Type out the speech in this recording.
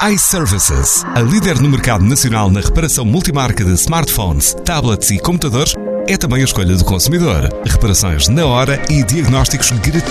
iServices, a líder no mercado nacional na reparação multimarca de smartphones, tablets e computadores, é também a escolha do consumidor. Reparações na hora e diagnósticos gratuitos